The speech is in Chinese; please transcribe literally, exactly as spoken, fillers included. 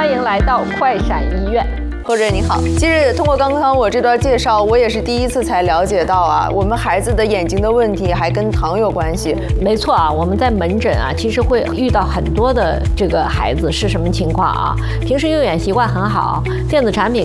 欢迎来到快闪医院。 何主任你好，其实通过刚刚我这段介绍，我也是第一次才了解到啊，我们孩子的眼睛的问题还跟糖有关系。 没错啊，我们在门诊啊，其实会遇到很多的这个孩子是什么情况啊？平时用眼习惯很好，电子产品